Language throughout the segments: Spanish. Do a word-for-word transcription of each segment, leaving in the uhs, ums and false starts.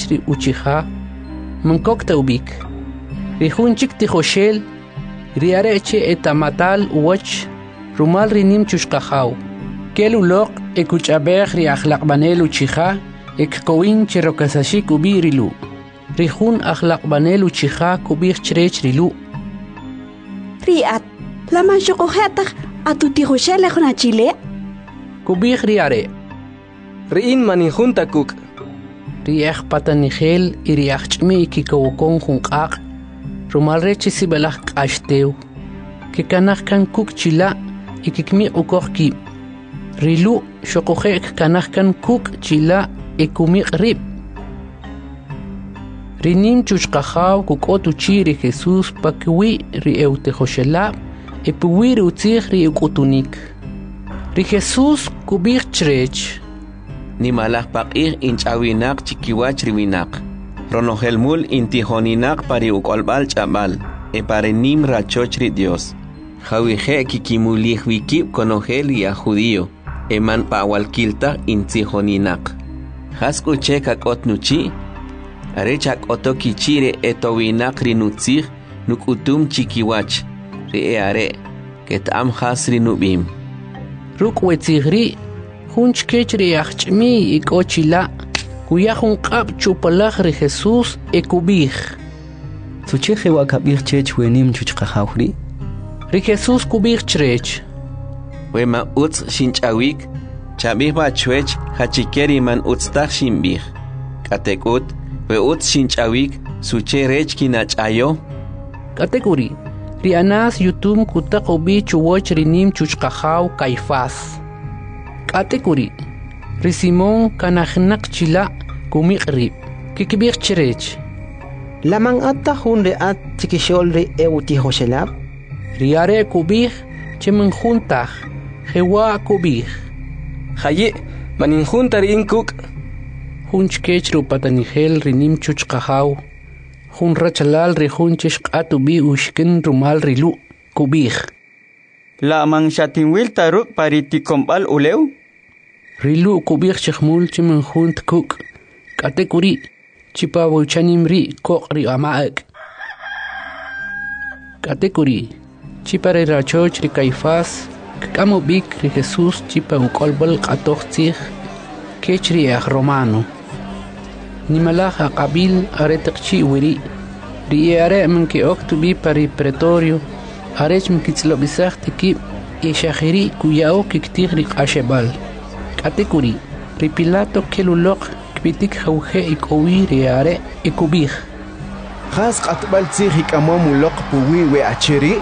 ri uchija mankok taubik rihunchik tijoshel riareche etamatal uwach rumal rinim chushqajaw kelulok ekuchabej ri akhlaqbanel uchija ekkowin chirokasashik ubirilu rihun akhlaqbanel uchija kubij chrech rilu riat laman shokohetak atutijoshel ejona chile kubij riare riin maninjunta kuk riaj patanigel y riaj chmi kikawokon junqaq rumal rechi sibelaj q'axtew kikanaj kan kuk chila y kikmi ukoq ki rilu shoqojek kanaj kan kuk chila y kumiq rib rinim chushqajaw kuk'ot uchi ri Jesús pakwi ri eutejoshelab y puwi ri utzij ri uk'utunik ri Jesús kubij chrech nimalaj paq'ij inch'awinaq chikiwach riwinaq ronojelmul intijoninaq pari uk'olb'al ch'ab'al e pare nim rachoch ri Dios jawije kikimulij wikib konojel ya judío e man pa'walkiltaj intijoninaq jask'uche kak'ot nuchi are chak'oto kichire etowinaq ri nutzij nuk'utum chikiwach ri e are ket'am jas ri nub'im ruk' wetzij ri junchkech ri ajch'mi ik'o chila kuya junq'ab' chupalaj ri Jesús e kubij sucheje wa kabij chech wenim chuchqajaw ri ri Jesús kubij chrech we ma utz shinch'awik chabij bachwech hachikeri man utztaj shinbij k'atek'ut we utz shinch'awik suche rech kinach'ayo k'atekuri ri Anás yutum kutaq ubi chuwoch ri nim chuchqajaw Caifás k'atekuri ri Simón kanajnaq chila kumiq rib kikbij chrech laman atta jun ri at tikishol ri eutijoshelab ri are kubij chemen juntaj jewa kubij jayi maninjunta riin kuk junchkech ru patanigel ri nim chuchqajaw jun rachalal ri junchesh q'atubi ushkin rumal rilu kubij la man shatinwil taruk pariticombal ulew rilu kubij chkhmul chemen junt kuk k'atekuri chipa wuchanim ri koq ri amaak k'atekuri chipa ri rachoch ri Caifás k'amo bik ri Jesús chipa uk'olb'al q'atoj tzij kech ri aj romano nimalaj aqabil are tiqchi wiri ri are manki oktubi pari pretorio arech mkitzlobisaj tikib y shajiri kuyao kiktij ri q'axeb'al k'atekuri ri Pilato keluloq kpitik jawje ik'owi ri are ikubij jas q'atb'al tzij ik'amom uloq puwi we achiri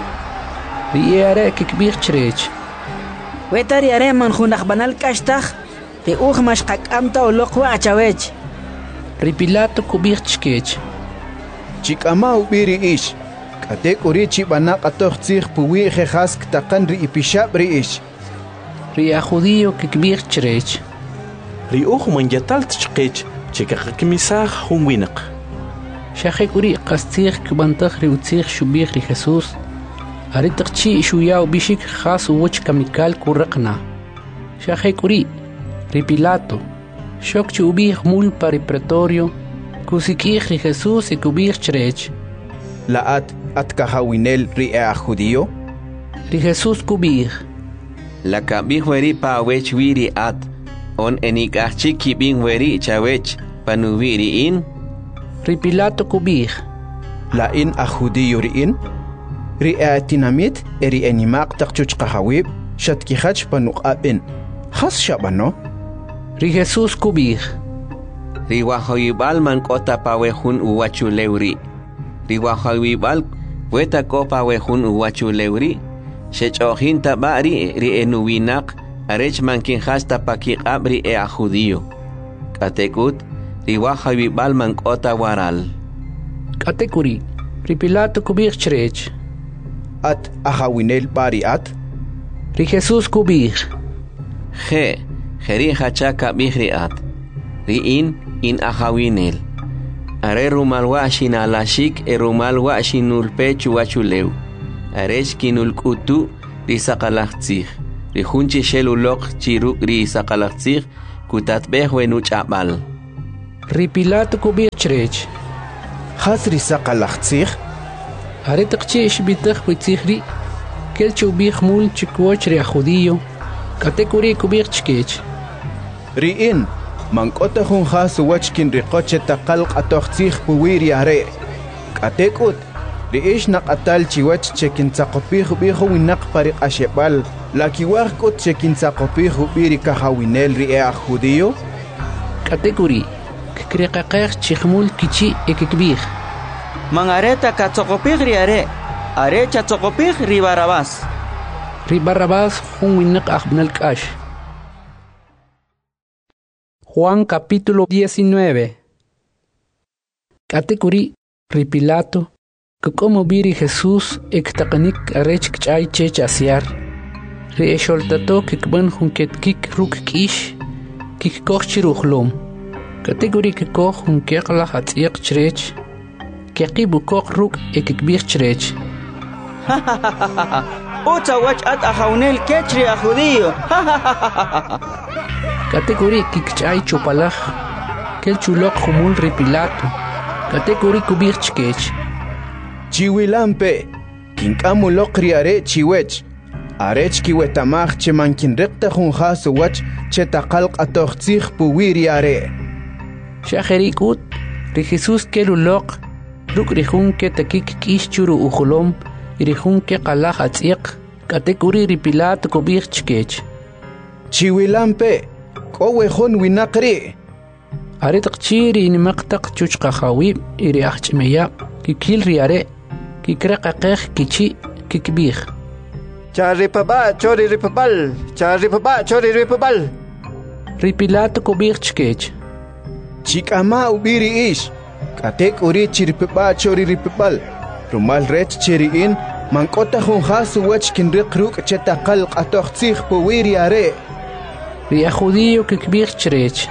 ri are kikbij chrech weta ri are man junaqbanal k'axtaj ri uj mashqak'amta uloq wa achawech ri Pilato kubij chkech chik'ama ubiri ish k'atek'uri chib'ana q'atoj tzij puwi jejas ktaqan ri ipixab' ri ish ri a judío kikbij chrech ri uj man yatal tchqech chikaqkimisaj jun winaq shajekuri qastzij kbantaj ri utzij shubij ri Jesús are tiqchi shuyaw bishik jas uwoch kamikal kuraqna shajekuri ri Pilato shok chubij mul pari pretorio kusikij ri Jesús e kubij chrech la at at kahawinel ri a judío ri Jesús kubij la kabij weri pa wech wiri at on enik'ajchik kib'in weri chawech panubiri in ri Pilato kubij la in a judío ri in ri a tinamit eri animaq taqchuchqajawib shatkijach panuq'ab'in jas shab'ano ri Jesús kubij ri wajoyib'al man k'ota pawejun uwachulewri ri wajoyib'al weta ko pawejun uwachulewri shech'ojin tab'ari ri enuwinaq arech man kinjas tapakiq'ab' ri e a judío k'atek'ut ri wajoyib'al man k'ota waral k'atekuri ri Pilato kubij chrech at ajawinel bari at ri Jesús kubij je jeri hacha kabij ri at ri in in ajawinel are rumal wa shinalashik e rumal wa shinulpe chuwachulew arech kinulk'utu ri saqalajtzij ri junchi sheluloq chiruk ri saqalajtzij kutatbej wenu ch'ab'al Ri Pilato kubir chrech. Has ri saqalaqtzig. Are taqchi ishbitaq witzigri. Kel chubih mul chikwoch ri judío. Katekuri kubir chkech. Riin mankota hun has wachkin riqoche taqal qatoqtzig puwiri are. Katekut riish naqatal chiwach chekin tsaqopih bihu winaq pariq ashebal. Lakiwaq kot chekin tsaqopih biri kahawinel ri a judío. Katekuri kriqaqeq chikhmul kichi ekekbih. Mangareta katsokopig ri are. Are chatsokopig ri Barabás. Ri Barabás hun winaq ahbnal kash. Juan capítulo diecinueve. Katekuri ri Pilato que como biri Jesús ektaqanik arech kchay chech asiar. Ri esholtato kikban hun ketkik ruk kish kik koch chiruhlom. Kategori que koch un kekla hat iq chrech, keqibu koch ruk ekikbih chrech. Uta wach at ahaunel kechri a judío. Kategori kikchay chupalaj, kel chulok humul ri Pilato. Kategori kubih chkech. Chiwilampe, kinkamulok ri are chiwech. Arech kiwetamach chemankin rekta hun hasu wach chetaqalq atoqtzig puwiri are. Shajerikut, ri Jesús kelulok, ruk rihun ke takik kish churu ujulom, rihun ke qalaj atziq, katekuri ri Pilato kubir chkech. Chiwilampe, kowe hun winaqri. Aritaq chiri inimaqtaq chuchqahawi, iri ahchmeya, kikil ri are, kikraqaqeq kichi, kikbih. Charipaba, chori ripabal, charipaba, chori ripabal. Ri Pilato kubir chkech. Chikama ubiri ish. Katek uri chiripaba chori ripabal. Rumal rech chiriin. Mankota hun hasu wach kinrik ruk chetaqal qatoqtzig puwiri are. Ri judío kikbir chrech.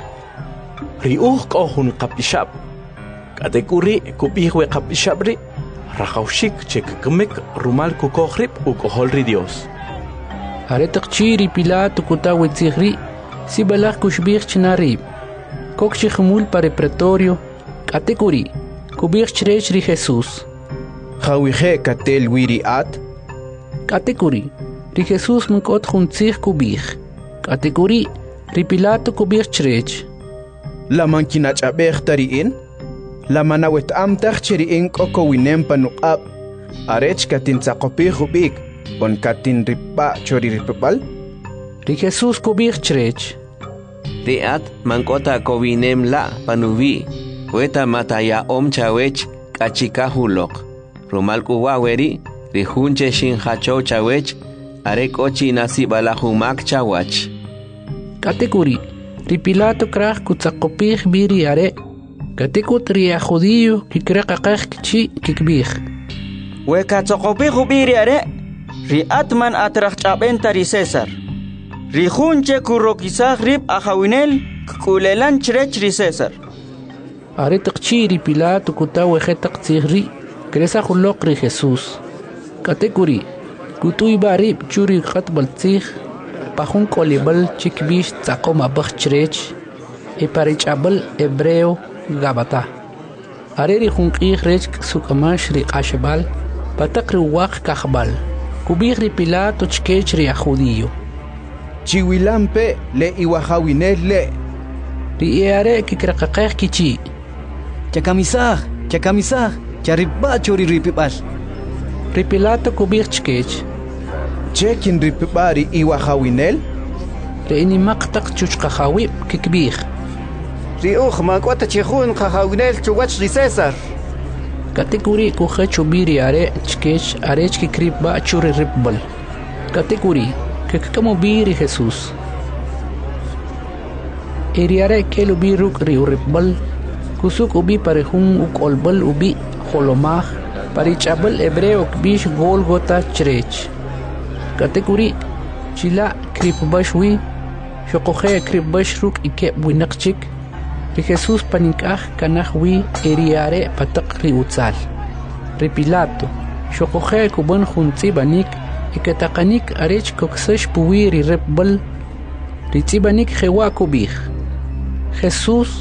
Ri uj kohun kapishab. Katek uri kubihwe kapishabri. Rajaushik chekkemek rumal kukohrib ukohol ri Dios. Aretaq chiri Pilato kutawe tzigri. Si balaj kushbir chnarib. Kokshi khumul pare pretorio, katekuri, kubir chrech ri Jesús. Jawije katel wiri at. Katekuri, ri Jesús mkot juntzig kubir. Katekuri, ri Pilato kubir chrech. La mankinach abech tariin. La manawet amtach chiriin koko winem panuqab. Arech katin tsaqopih ubik. On katin ripa chori ripapal. Ri Jesús kubir chrech. Riat mankota kowinem la panuvi. Weta mataya om chawech kachikahulok. Rumal kuwaweri rihunche shin hacho chawech. Arek ochi nasi balahumak chawach. Katekuri, ri Pilato krach kutzakopih biri are. Katekut ri a judío kikraqaqeq kichi kikbih. Weka tsokopig biri are. Ri atman atrach chabenta ri César. Rijunche kurokisag rib ahawinel kulelan chrech ri César. Aretaq chiri Pilato kutawe jetaq tzigri, kresa hulok ri Jesús. Katekuri, kutuy barib churi khatbal tzig, pahun kolibal chikbish tzaqom abach chrech, e parichabal hebreo gabata. Areri junqih rech sukamash ri qashbal, pataq ri waq kahbal, kubih ri Pilato chkech ri a judío. Chiwilampe le iwahawinel le. Ri are kikraqaqeq kichi. Chakamisah, chakamisah, chariba chori ripibal. Ri Pilato kubir chkech. Chekin ripibari iwahawinel. Ri inimaqtaq chuchqahawib kikbih. Ri uj mankota chihun qahawinel chuwach ri César. Katekuri kuhachu biri are chkech arech kikribba churi ripbal. Katekuri que como biri Jesús. Eriare kelu biruk ri uribal, kusuk ubi parehun uk olbal ubi holomah, parichabal hebreo kbish Golgota chrech. Katekuri chila kripbashwi, shokohe kripbashruk ike winakchik, ri Jesús paninkah kanahwi eriare patak ri utzal. Ri Pilato, shokohe kuban junzi banik, ikatakanik arech koksash puwiri repbal, ritzibanik jewa kubih. Jesús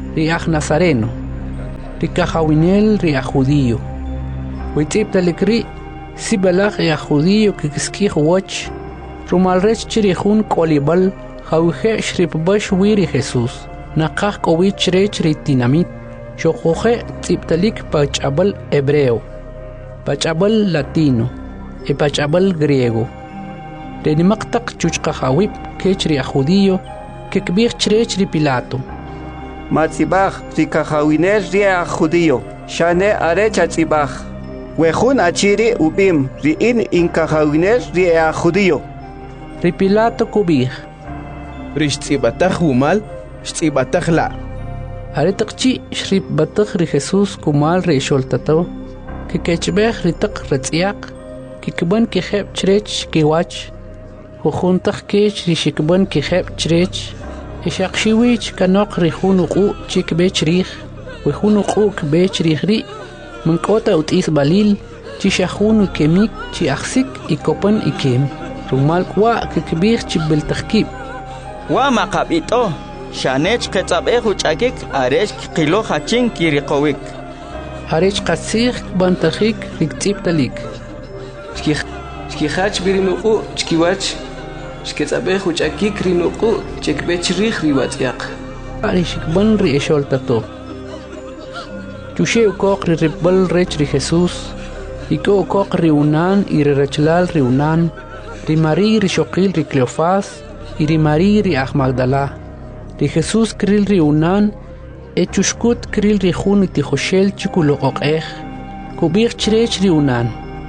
riaj Nazareno, rikajawinel riaj judío. Huitziptalik ri, sibalaj riaj judío kikiskij wach, rumalrech chirihun kolibal, jawije shripbash wiri Jesús, nakaj kowich rech ritinamit, xojoje tziptalik pachabal hebreo, pachabal latino, e pachabal griego. Renimaktak chuchkajawip kech riaj judío, kikbij chrech ri Pilato. Matzibaj rikajawinel riaj judío, shane are chatzibaj. Wejun achiri ubim riin inkajawinel riaj judío. Ri Pilato kubij. Rishtsibataj umal, shtsibataj la. Aretakchi shrip bataj ri Jesús kumal ri sholtato, kikechbej ritak retziak, kikban kijeb chrech kiwach, jujuntaj kech ri shikban kijeb chrech, ishaqshiwich kanok ri jun uqu chikbech rij, wejun uqu kbech rij ri, mankota utis balil, chishajun ukemik chi aksik ikopan ikem, rumal kwa kikbij chibiltajkib. Wa maqabito, shanech qetzabej uchakik arech qilo hachin kiriqowik. Arech qatsig bantajik riktziptalik. Shkihach birinuqu chkiwach, shketzabej uchakik rinuqu chekbech rij riwatziaq. Arishikban ri esholtato. Chushe ukok ri ribbal rech ri Jesús, iko ukok ri unan y ri rechlal ri unan, ri Mari ri shokil ri Cleofás, y ri Mari ri aj Magdala. Ri Jesús kril ri unan, e chushkut kril ri jun iti joshel chikulo okej, kubir chrech ri unan.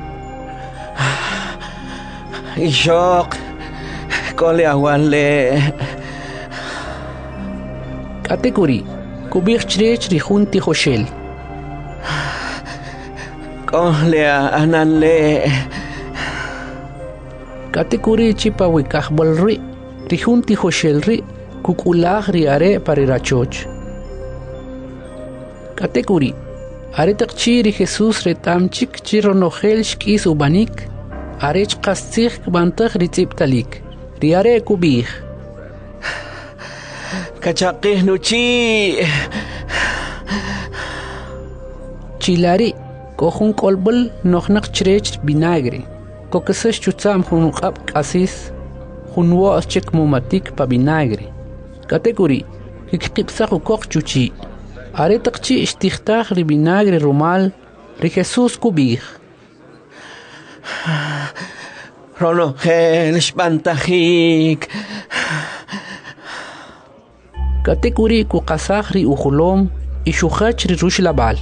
Ishok, kole awale. Kategori, kubir chrech ri jun ti joshel. Kole ananle. Kategori chipa wikaj bolri, ri jun ti joshel ri, kukulag ri are parirachoch. Kategori, are takchi ri Jesús retamchik chironogel shkis ubanik, arech kastzig bantaj ri tziptalik, ri are kubij. Kachaqih nuchi. Chilari, kohun kolbol nochnak chrech vinagre, kokesesh chutzam junukab kasis, junwo chek mumatik pa vinagre. Kategori, kikipsaq ukok chuchi. Are takchi ishtikhtaj ri vinagre rumal, ri Jesús kubij. Ronogel shbantajik. Kategori kukasaj ri ujulom, ishujach ri rush labal.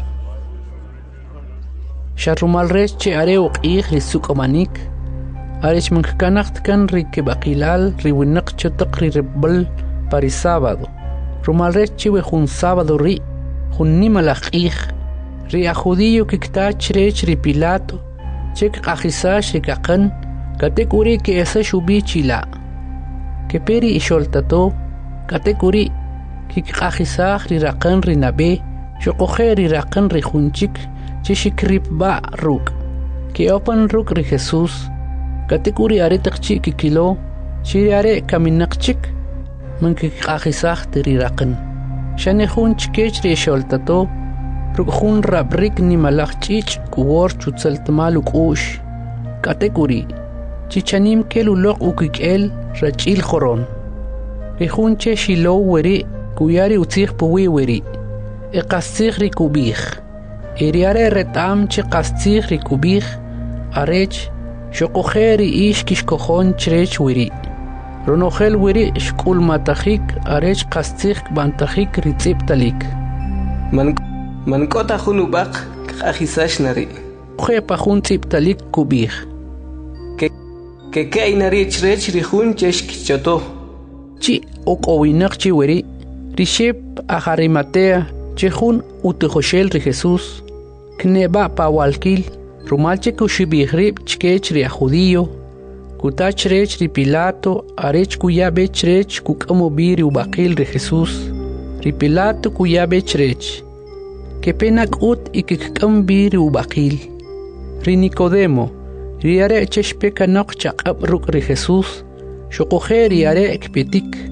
Sharumal rech che are uqij ri sukomanik, arech mankkanakt kan ri kebaqilal ri winak chotak ri ribbal pari sábado. Rumal rech che we jun sábado ri, jun nimalaj ij, ri a judío kiktach rech ri Pilato, chek qajisash ri kakan, kategori ke esa shubi chila. Ke peri isholtato, kategori kikqajisaj ri raqan ri nabe, shoqoje ri raqan ri junchik, cheshikrip ba ruk. Ke opan ruk ri Jesús, kategori are takchi kikilo, shiri are kaminakchik, man kikqajisaj ri raqan. Shane jun chkech ri sholtato, ruk jun rabrik ni malaj chich kuwor chutsaltmal ukush. Kategori, chichanim kel ulok ukikel rachil joron. Ri jun che shilo weri, kuyari utzig puwi weri. E qastzig ri kubij. Iriare retam che qastzig ri kubij, arech, shoqoje ri ish kishkojon chrech weri. Ronogel weri shkul matajik arech qastzig bantajik ri tziptalik. Man mankota junubaq qajisash nari. Uje pa jun tziptalik kubij. Ke ke kay nari chrech ri jun cheshkichoto. Chi okowinak chi weri, ri shep ajarimatea che jun utejoshel ri Jesús, kneba pa walkil, rumalche kushibijrib chkech ri a judío, kutach rech ri Pilato, arech kuya bech rech kukamo biri ubaqil ri Jesús, ri Pilato kuya bech rech, que penak ut y kikam biri ubaqil, ri Nicodemo, ri are cheshpeka nok chaqab ruk ri Jesús, shokoje ri are ekpetik,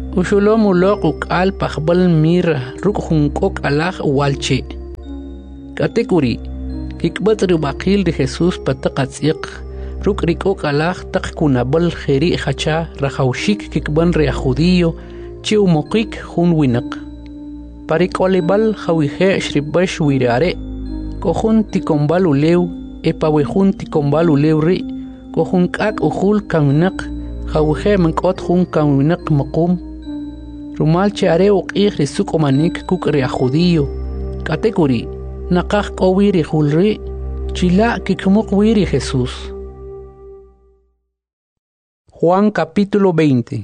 Ushulom uloq uqal paqbal mira ruk junkok alaj walche. Katekuri kikbat rubaqil de Jesús pataqatsiq ruk rikok alaj taq kunabal kheri khacha rajawshik kikban re judío chi umoqik jun winaq. Parikolibal jawije shribash wirare kohun tikombal ulew epawejun tikombal ulew ri kohun kak ujul kaminaq jawije mankot jun kaminaq maqum rumal chare uqih risuk omanik kuk re judío katekuri naqaj qowiri julri chila kikmuq wiri Jesús. Juan capítulo veinte.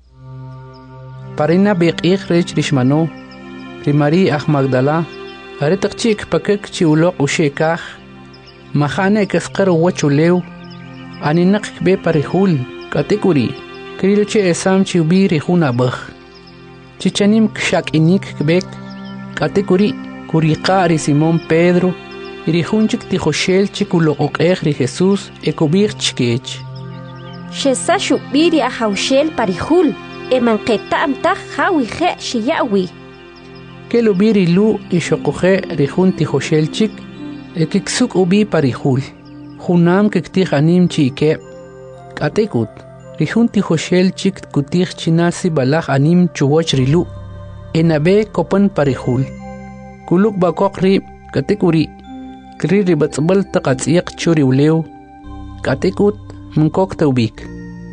Parina beqih rech rishmano Rimari ah Magdala aretak chik pakek chi uloq ushekaj mahane kesqar wachulew aninak be parihul katekuri krilo che esam chi ubiri hunabaj chichanim kshak inik kbek katekuri kuriqa ri Simón Pedro irihunchik ti Joshel chikulo oqej ri Jesús ekubir chkech shesa shubiri a Joshel parihul emanqeta amtaj hawi khe shiyawi Kelo biri lu ishokoje rihun ti Joshel chik ekiksuk ubi parihul junam kikti hanim chike katekut rihun ti Joshel chik kutih chinasi balaj anim chuwoch rilu enabe kopan parihul kuluk bakok rib katekuri kri ribatsbal taqatsiq churi ulew katekut mnkok taubik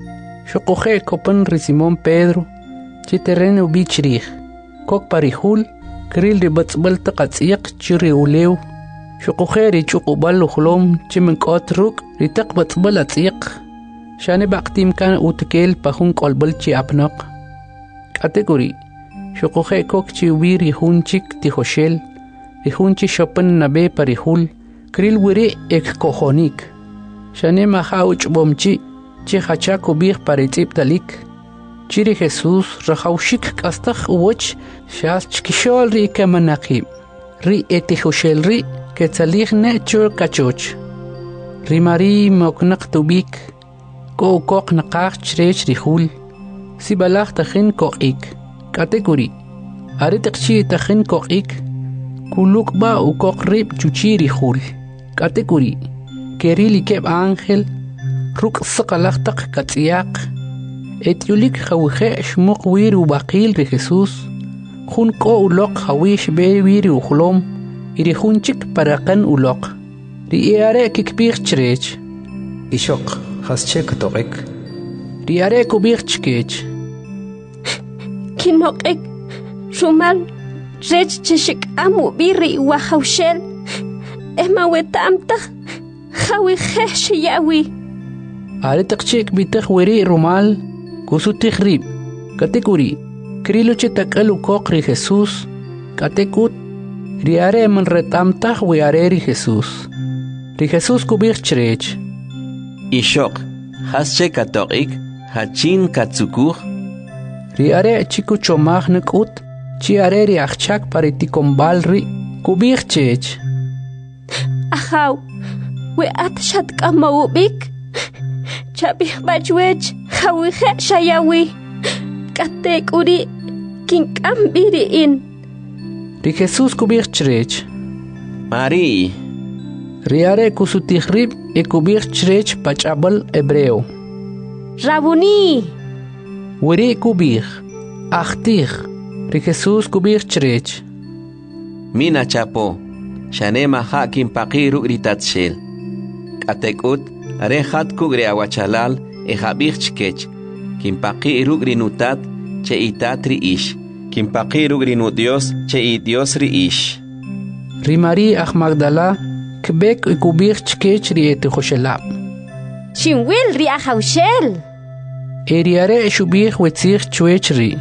shokoje kopan ri Simón Pedro chiterren ubi chrih kok parihul kril ribatsbal taqatsiq churi ulew shokoje ri chuqubal uhlom chimenkot ruk ritaq batsbal atsiq shane baqtim kan utkel pahun kolbal chi apnaq katekuri shokoje kok chi wiri hunchik ti Joshel ri hunchi shopan nabe parihul kril wiri ek kohonik shane mahauch bomchi chi hacha kubih paritip talik chiri Jesús rajawshik kastaj uwoch shas chkishol ri kamanaqib ri eti Joshel ri ketzalig ne chur kachoch ri Mari moknaq tubik ko kok naqaj chrech rihul si balaj tajin koqik katekuri aritiqchi tajin koqik kuluk ba u kok rib chuchi rihul katekuri kerili keb ángel ruk saqalaj taq katsiaq etiulik jawije shmuq wir u baqil ri Jesús jun ko uloq jawish be wir u khulom iri junchik paraqan uloq ri are kikbir chrech ishok hasche katoqek ri are kubir chkech kinoqek rumal rech chishik amu biri wa Joshel ema wetamta jawije shiyawi are taqchik bitaq wiri rumal kusu tihrib katekuri krilo che takalu kokri Jesús katekut riare man retamta wiare ri Jesús ri Jesús kubir chrech ishok hasche katoqik hachin katsukur riare chiku chomag nakut chi are ri achchak pariticombal ri kubir chech ahaw we atshat kamawbik chabih bachwech jawije shayawi katekuri kinkambiri in ri Jesús kubir chrech Mari riare kusutihrib e kubir chrech pachabal hebreo Rabuni wiri kubir achtir ri Jesús kubir chrech mina chapo shanema hakim paqiru ritatshel katekut are khat kugre awachalal e jabir chkech kim paqiru grinutat che itatri ish kim paqiru grinu Dios che i Dios ri ish ri Mari ah Magdala kbek e kubir chkech ri et Joshela shinwil ri a Joshel eriare shubih wetzir chwech ri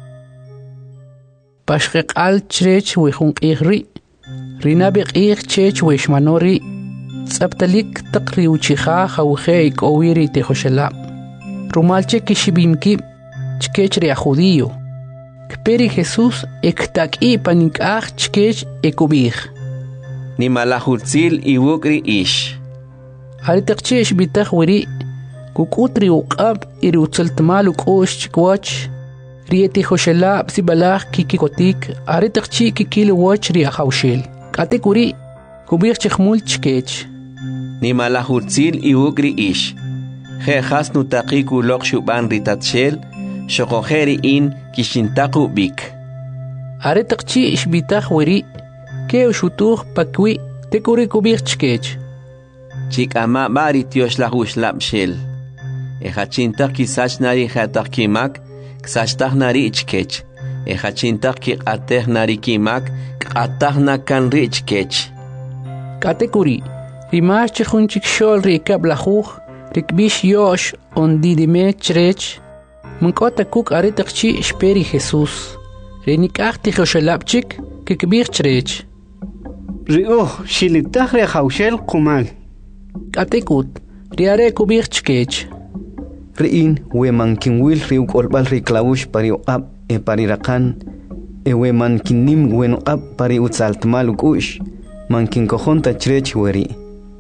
pashqiq al chrech we junqih ri rina beqih chech we shmanori tsabtalik taqri uchiha jawje ikowiri te Joshela rumalche kishibimki chkech ri a judío kperi Jesús ektaki panikaj chkech ekubih ni malahutzil iwukri ish haritakchesh bitah wiri kukutri uqab iri utsaltmal ukosh chikwach rieti hoshela psibalach kikikotik aretakchi kikil watch ri haushel katekuri kubir chkhmul chkech ni malahurtzil iugri ish he hasnu taqiku loq shuban ritatshel shoqojeri in kishintaqu bik aretakchi ishbitach weri ke ushutuj pakwi tekuri kubir chkech chikama bari tiosh lahush labshel e hachinta kisach nari khatak kimak ksach nari ichkech e hachinta ki ateh nari kimak atahna kan richkech katekuri rimash chkhunchik shol ri kablahuj rikbish yosh ondidime chrech munkota kuk aretakchi speri Jesus renikachti khoshalapchik kikbir chrech Riuh shilitach re haushel kumal katekut riare kubir chkech Riin we mankin wil riuk olbal ri klaush pari up e pari rakan e we mankin nim wen up pari utsaltmal ukush mankin kohonta chrech weri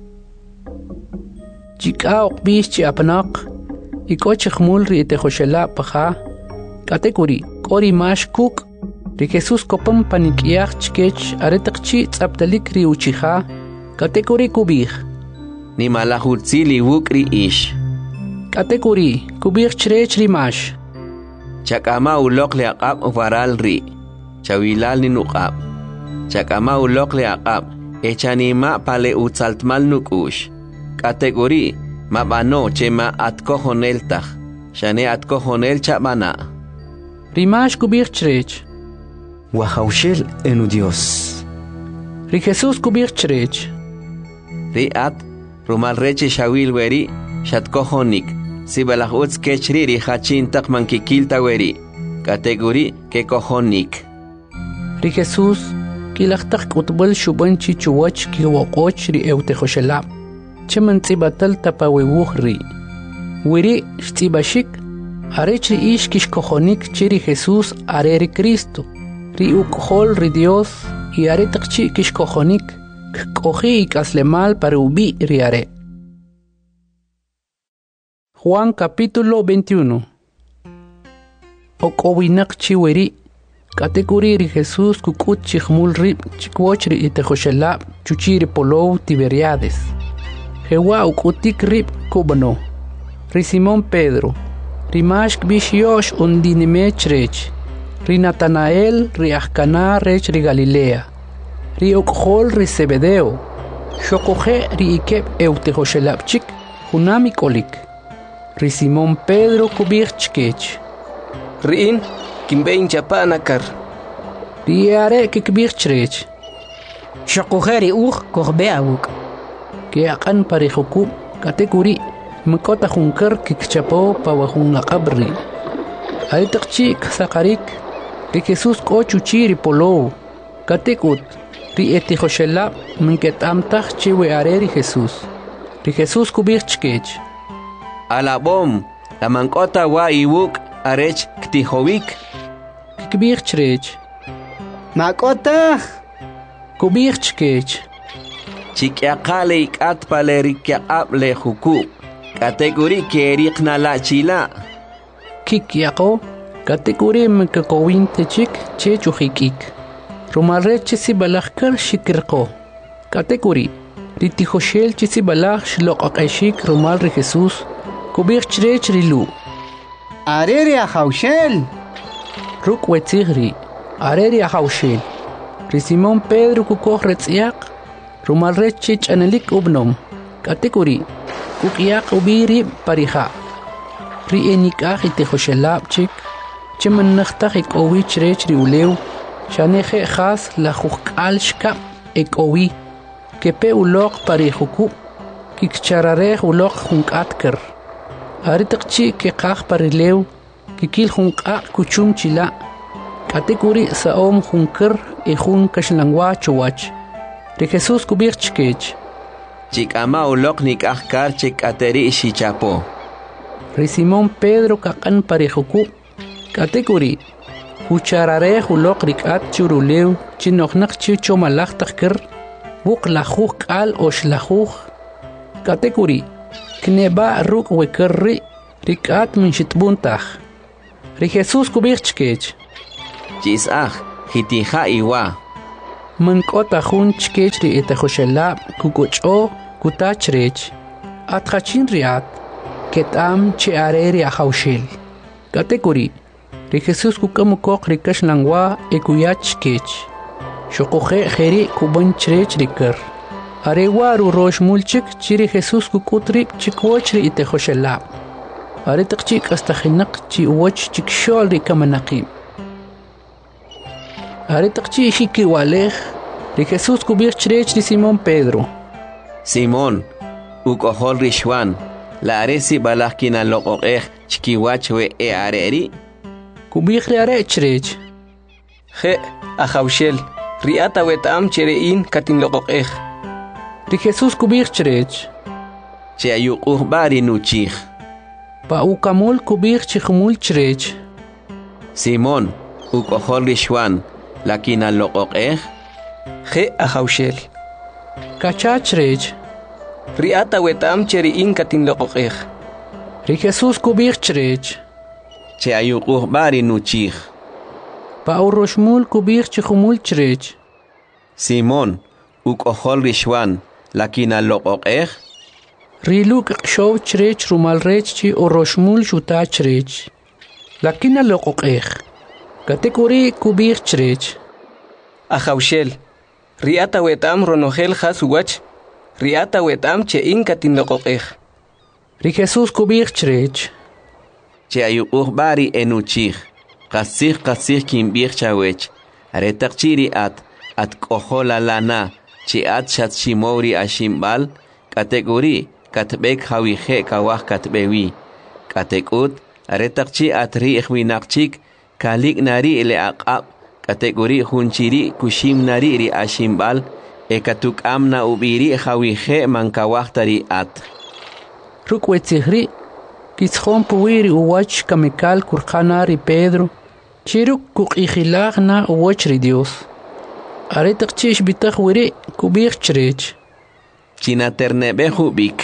Chikao bish chi apnak ikoch khmul ri te khoshela paha katekuri kori mash kuk ri Jesus kopam panikiach chkech aretaqchi tsaptalik ri uchiha katekuri kubih ni malahurtzili wukri ish katekuri kubir chrech rimash chakama uloq le aqab varal ri chawilal ni nuqab chakama uloq le aqab echanima pale utsaltmal nukush katekuri mabano chema atkohonel taj shane atkohonel chabana rimash kubir chrech wa haushel enu Dios ri Jesus kubir chrech ri at rumal reche shawil weri shatkohonik sibalahuts kechri ri hachin tak mankikilta weri kategori ke kohonik ri Jesus kilachtak utbal shuban chichuwach ki woqoch ri eute khoshala cheman tsibatal tapawewuh ri weri shtibashik arech ri ish kish kohonik chiri Jesus are ri Cristo ri ukhol ri Dios y are takchi kish kohonik kohi ikaslemal para ubi ri are Juan capítulo veintiuno. Okowinak chiweri katekuri ri Jesus kukut chikhmul rib chikwochri itehoshelab chuchiri polou Tiberiades. Jewa ukutik rib kubano. Ri Simón Pedro. Ri mashk bishyosh undinime chrech. Ri Natanael ri Ahkana rech ri Galilea. Ri okhol ri Zebedeo. Shokoje ri ikeb eutehoshelab chik hunami kolik. Ri Simón Pedro kubir chkech. Riin kimbein chapanakar. Ri are kikbir chrech. Shokujeri uj kohbeawuk. Ke akan pari hukub katekuri mkota hunkar kikchapo pawahun qabri. Ay takchi sakarik ri Jesus ko chuchiri polo. Katekut ri etihoshelab mnketamtach chiwe are ri Jesus. Ri Jesus kubir chkech. Alabom, la mankota wa iwuk arech ktihowik. Kikbir chrech. Makota. Kubir chkech. Chikyaqale ikat palerikyaqab le huku. Kategori keriqna la chila. Kikyaqo. Kategori mkakowin techik chechujikik. Rumarech chisi balakar shikirqo. Kategori. Ritihoshel chisi balak shloqaqashik rumal ri Jesus. Kubir chrech rilu. Areria haushel. Ruk wetzigri. Areria haushel. Ri Simón Pedro kukoh retziak. Rumal rechich anelik ubnom. Kategori. Kukiak ubiri pariha. Ri enikah itehoshelab chik. Cheman nachtach ik owi chrech ri ulew. Shaneje khas la jukal shkap ek owi. Kepe ulok parihuku. Kikcharareh ulok junkatker. Aritakchi ke qaq parilew kikil junqa kuchum chila katekuri saom junker e jun kashlangwa chowach ri Jesus kubir chkech chikama ulok nik ahkar chik ateri shichapo ri Simón Pedro kaqan parihuku katekuri hucharare ulok rikat churulew chinoqnaq chicho malaq takker buq lajuq al oshlajuq katekuri kneba ruk wekerri rikat min shitbuntach Ri Jesús kubich chkech. Chisaj, hitija iwa. Mankota jun chkech ri etejoshelab kukucho kutachrech. Atjachin riat. Ketam che areri ahaushel. Katekuri. Ri Jesús kukamukok rikash langwa ekuyach chkech. Shokoje jeri kuban chrech rikar. Arewaru rosh mulchik chiri Jesús kukutrip chikwochri etejoshelab. Are taqchik hasta khinak chi uwach chik shol ri kamanaqib. Are taqchi shiki walej ri Jesús kubir chrech ri Simón Pedro. Simón, ukohol ri Juan, la aresi balakina loqoqej chikiwach we e areri. Kubir ri are chrech. Je, ahaushel, riata wetam cherein katin loqoqej. Ri Jesús kubir chrech. Che ayuquh bari nuchij. Pa ukamul kubir chikhmul chrech. Simón, ukohol ri Juan, lakina loqoqej. Je, ahaushel. Kacha chrech. Riata wetam cherein katin loqoqej. Ri Jesús kubir chrech. Che ayuquh bari nuchij. Pa uroshmul kubir chikhmul chrech. Simón, ukohol ri Juan, lakina loqoqej. Riluk show chrech rumal rech chi uroshmul shuta chrech. Lakina loqoqej. Katekuri kubir chrech. Ahaushel. Riata wetam ronogel hasuwach. Riata wetam chein katin loqoqej. Ri Jesús kubir chrech. Che ayuquh bari enuchij. Qasij qasij kimbir chawech. Aretaqchiri at at kohola lana. Chi at shat shimori ashimbal. Kategori katbek hawije kawah katbewi. Katekut aretaqchi at ri'j winaqchik. Kalik nari le aqab. Kategori hunchiri kushim nari ri ashimbal. Ekatuk amna ubiri hawije mankawah tari at. Rukwetihri. Kitzhon puwiri uwach kamikal kurkana ri Pedro. Chiruk kukijilaj na uwach ri Dios. Aretaqchish bitaq wiri kubir chrech. Chinaternebe hubik.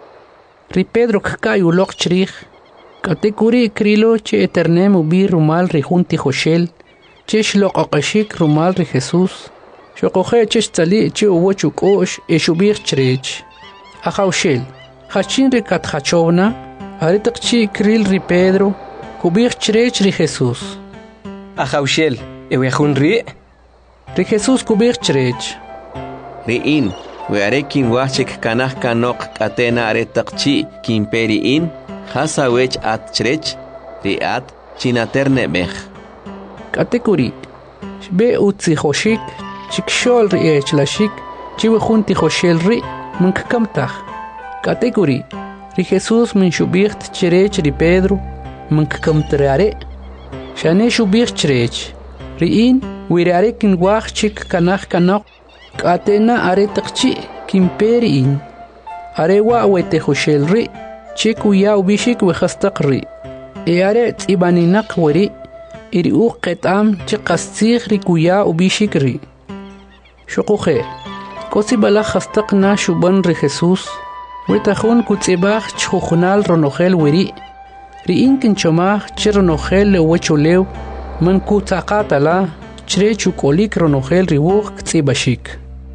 Ri Pedro kkai ulok chrij. Katekuri krilo che eternem ubir rumal ri junti joshel. Chesh loqaqashik rumal ri Jesús. Shokoje chesh tali che uwach ukosh eshubir chrech. Ahaushel. Hachin ri katjachovna. Aretaqchi kril ri Pedro. Kubir chrech ri Jesús. Ahaushel. Ewejun ri. Ri Jesús kubir chrech. Ri'in. Wearekin wachik kanaj kanok katena aretaqchi kimperiin. Hasawech at chrech. Riat chinaternebej. Katekuri. Shbe utzi hoshik. Chikshol ri echlashik. Chiwe junti hoshel ri. Munkkamtaj. Katekuri. Ri Jesús min shubirt chrech ri Pedro. Munkkamtrare. Shane shubir chrech. Ri'in. Wirarekin wachik kanaj kanok. Katena aretaqchi kimperiin. Arewa wete hoshel ri. Chikuya ubishik wehastaq ri. E are tzibaninak weri. Iri uq ketam chiqastzig ri kuya ubishik ri. Shokuje. Kosi balaj hastaq na shuban ri Jesús. Wetajun kutzibaj chujunal ronogel weri. Ri inkin chomaj chi ronogel le wecholew. Man kutzaqatala. Chre chukolik ronogel ri uq ktzibashik.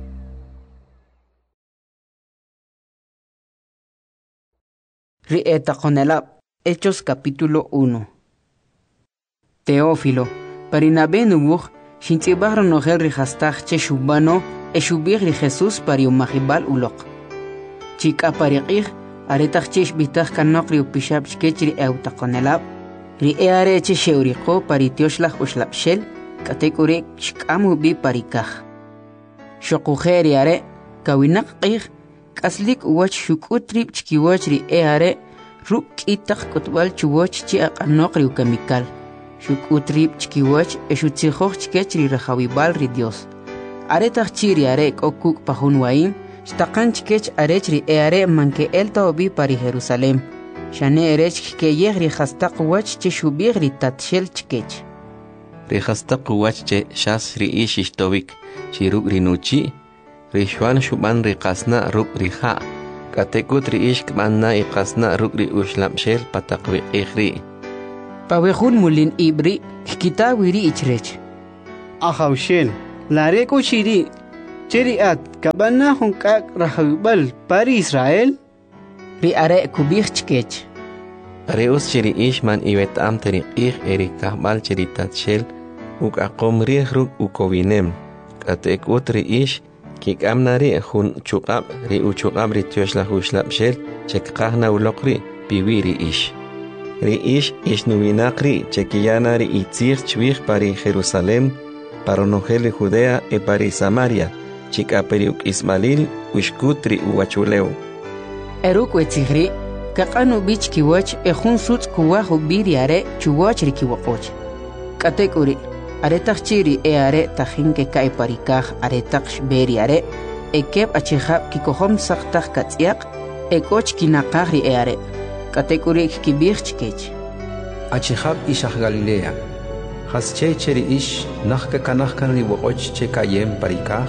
Rieta Conelab, Hechos capítulo uno. Teófilo, Parinabe nubuj, Shintibar nogel rihastach che shubano, e shubir ri Jesús pariumahibal ulok. Chika pariqih, aretach chish bitach kanok ri upishab chkechri euta Conelab, ri eare che sheuriko paritioslach uslapshel, katekure shkamu bi parikach. Shokujeri are, kawinak qih, Kaslik uwach shukutrip chkiwach ri eare ruk itaq kutbal chuwach chi aqanok ri ukamikal. Shukutrip chkiwach eshutzijoj chkech ri rajawibal ri Dios. Aretaq chiri are okuk pahun waim, shtaqan chkech arech ri eare manke elta obi pari Jerusalem. Shane erech keyeh ri hastaq wach che shubir ri tatshel chkech. Ri hastaq wach che shas ri ishishtovik chiruk ri nuchi. Rishwan shuban ri qasna ruk ri ha. Katekut ri ishk manna i qasna ruk ri ushlapshel pataqwi ikhri. pawejun mulin ibri kita wiri ichrech Ahaushel lareko shiri cheriat kabana hunkak rahubal pari Israel ri are kubich chkech Reus chiri ish man iwet am teri ich erika bal cheritat shel uk akom riehruk ukovinem katek utri ish kik amnari hun chukab ri uchukab ri tioshla hushlab shel chekqahna ulokri piwiri ish ri ish ish nuvinakri chekiyana ri itzir chwich pari Jerusalem paronogel Judea e pari Samaria chikaperi uk Ismail ushkutri uwachuleu eruk wetzigri kakanu bich kiwach e hun suts kuwahu biriare chuwach ri kiwakoch katekuri are takchiri e are tahinke kai parikah are taksh beriare e kep achihab kikohom saktak katsiak e koch kinakahri e are katekuri kibich chkech achihab ishah Galilea has che cheri ish nahka kanahkan ri wakoch che kayem parikah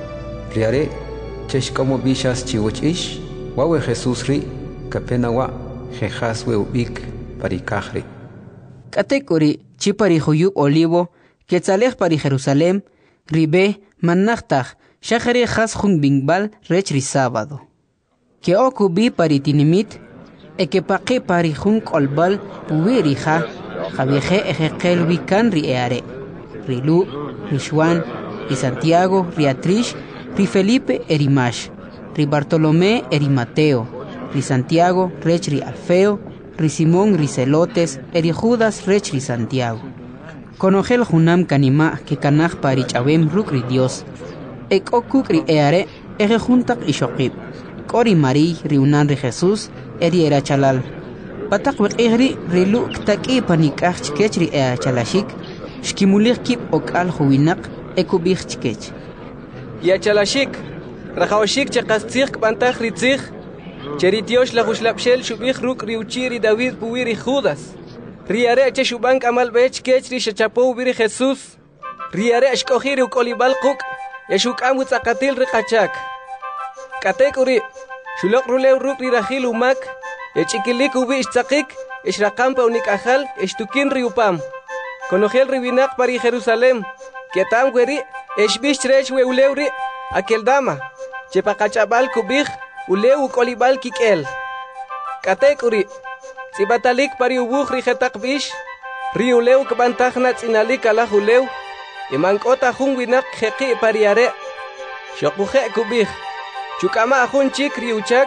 riare chesh como bishas chiwoch ish wawe Jesus ri kapenawa jejas we ubik parikahri katekuri chipari huyub olivo Quetzalej pari Jerusalem, ribe mannachtach, shachari has jun bingbal rechri sábado. Que okubi pari tinimit, e que paqui pari jun kolbal puirija, javieje ejekel wikan ri eare. Rilu, ri Juan, ri Santiago, ri Atrish, ri Felipe erimash, ri Bartolomé eri Mateo, ri Santiago rechri Alfeo, ri Simón ri Celotes, eri Judas rechri Santiago. Conogel junam kanima que kanaj pari chabem rukri Dios. Ek okukri eare ege juntak ishokib. Kori mari riunan ri Jesús eri era chalal. Patak wek egri rilu ktaki panikach chkechri ea chalashik. Shkimulir kip ok al huwinak ekubich chkech. Ya chalashik. Rajawashik chakastzich kpantach ritzich. Cheritios la huslapshel shubich ruk riuchiri David puwiri Judas. Riare che shubank amal bech kechri shachapo biri Jesús. Riare ashkohiri ukolibal kuk. Yashuk amu tzakatil rikachak. Katekuri. Shulok rulew ruk rirahil umak. Yachikilik ubi ishtzakik. Ishrakampa unikajal. Ishtukin riupam. Konogel ribinak pari Jerusalem. Ketam weri. Eshbish trech we ulewri. Akeldama. Chepakachabal kubich. Ulew ukolibal kikel. Katekuri. Sibatalik pari ubuh rijetak bish, riuleu kebantakna tsinalik ala huleu, imangkota hung winak heki pariare, shokuhe kubih, chukama ahun chik riuchak,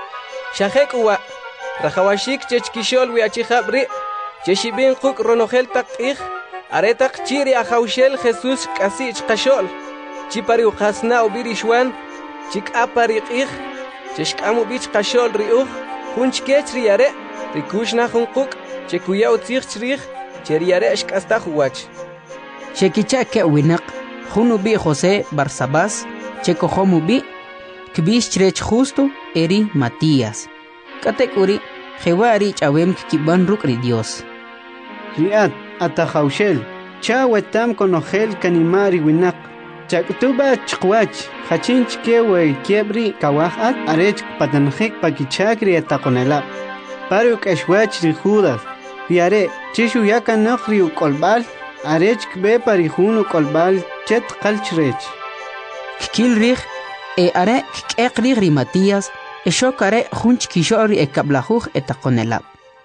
shahek uwa, rahawashik chechkishol wiachichabri, cheshibin kuk ronogel tak ich, aretak chiri ahaushel Jesus kasi chkashol, chipari ukasna ubirishwan, chik apari ich, cheshkamu bich kashol riuh, hunchkech riare, Rikushna hunkuk, chekuya utzich chrich, cheriare ashkasta huwach. Chekicha ke winak, hunubi José Barsabás, chekohomubi, kbish chrech justo, eri Matías. Katekuri, jewari chawem kiban rukri Dios. Riat, atahaushel, chawetam konogel kanimari winak. Chaktuba chkwach, hachinch kewe kiebri kawahat, arech patanjik pakichakri atakonela. Paruk ashwach ri Judas, riare, chishu yaka nokri ukolbal, arech kbe parihun ukolbal, chet kalchrech. Kikil rich, e are kekri ri Matías, e shokare hunch kishori e kablajuj etakonelab.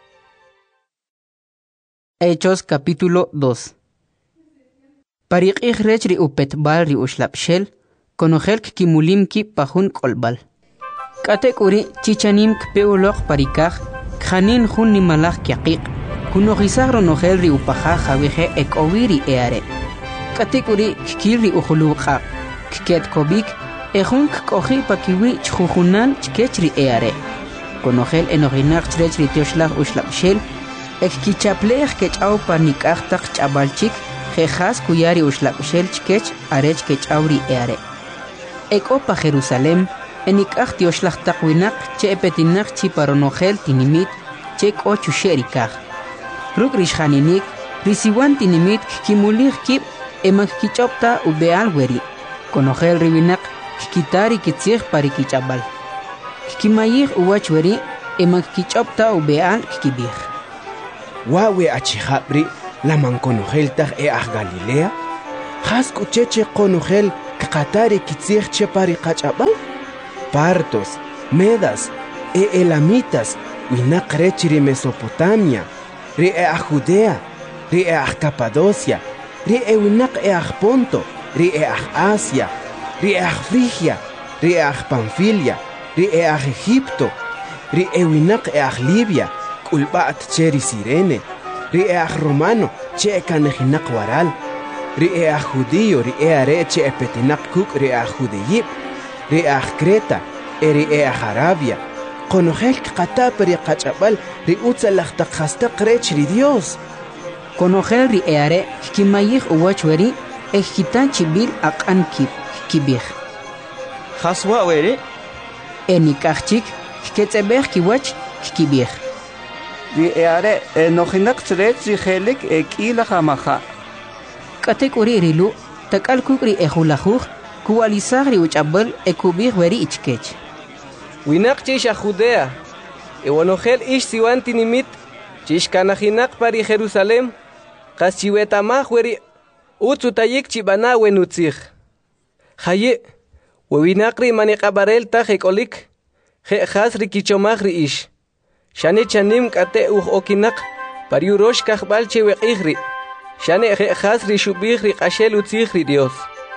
Hechos capítulo dos. Parik ich rech ri upetbal ri ushlapshel, konogel kimulim ki pahun kolbal. Katekuri chichanim kpeulok parikaj, Khanin hun ni malak yaqiq kuno gisagro no gelri upaja jaweje ek owiri eare katekuri kiri ukhuluqa kiket kobik e hun kohi pakiwi chhuhunan chkechri eare kuno gel enoginak chrechri tioshla uslapshel ek kichaplej kechaw panikaj taq chabalchik jejas kuyari uslapshel chkech arech kechawri eare ek opa Jerusalem enik achti oshlach taqwinak che epetinak chi paronogel tinimit che ocho sherikaj ruk rishaninik risiwan tinimit kimulig kip emak kichopta ubeal weri konogel ribinak kitari kitzig pari kichabal kimayig uwach weri emak kichopta ubeal kibig wawe achijabri la manconogel tag e ag Galilea has kucheche conogel kakatari kitzich che pari kachabal partos medas e elamitas winak rechiri Mesopotamia ri e ag Judea ri e ag Capadocia ri e winak e ag Ponto ri e ag Asia ri e ag Frigia ri e ag Panfilia ri e ag Egipto ri e winak e ag Libia kulbaat cheri Sirene ri e ag Romano che kanejinak waral ri e ag Judío ri e are che epetinak kuk ri ag Judeyip ri e ag Creta e ri e ag Arabia conogel kata peri kachabal ri utzalachtak hastak rech ri Dios conogel ri e are kimayih uwachweri e hitan chibil akan kip kibih haswa weri enikachik ketzebeh kiwach kibih ri e are enojinak trech ri helik e kila hamaha katek uri rilu takal kukri e hulahuj kualisagri uchabal e kubih weri ichkech winak chish a Judea e wanogel ish siwanti nimit chish kanajinak pari Jerusalem kas chiwetamaj weri utzutayik chibana wenutzij haye wewinakri maniqabarel taj ekolik je jasri kichomajri ish shane chanim kate uj okinak pari urosh kajbal cheweqijri shane je jasri shubijri qashel utzijri Dios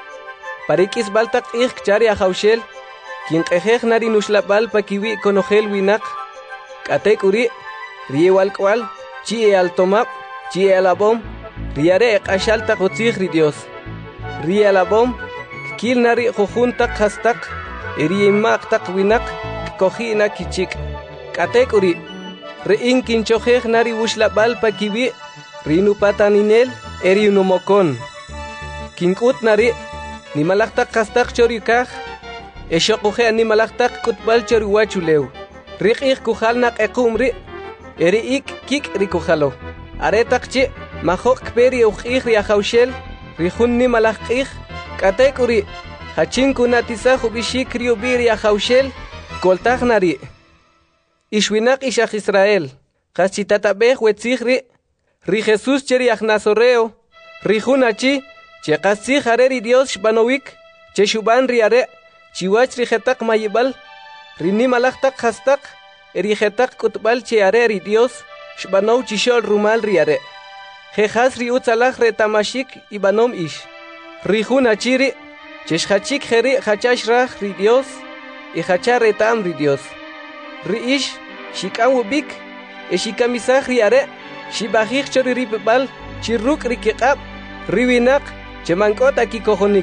parikis baltak ij chari ajaushel kin qejej nari nushlabal pakiwi conogel winak kate kuri riewal kwal chi e altomap chi e alabom riare qashal tak utzijri Dios ri alabom kil nari jujuntak hastak erimak tak winak kojina kichik kate kuri rein kinchojej nari ushlabal pakiwi rinu pataninel eri unomokon kinkut nari ni malaktak hastak chorikaj eshoqoje ni malaktak kutbal choriwachulew riqij kujalnak equmri eri ik kik rikujalo aretaqchi majok peri uqij riajaushel rijun ni malakij kate kuri hachin kunatisa hubishik riubi riajaushel koltaj nari ishwinak ishaj Israel qachitatabej wetzijri ri Jesus cheri agnazoreo rijun achi che qasij areri Dios shbanowik che shuban riare chiwach rijetak mayibal rini malaktak hastak erijetak kutbal che areri Dios shbanow chishol rumal riare jejas ri utzalaj retamashik ibanom ish rijun achiri cheshachik jeri hachash raj ri Dios y hachar retam ri Dios ri ish shikawubik e shikamisaj riare shibajij chori ribal chiruk rikiqab riwinak chemankota kikojonik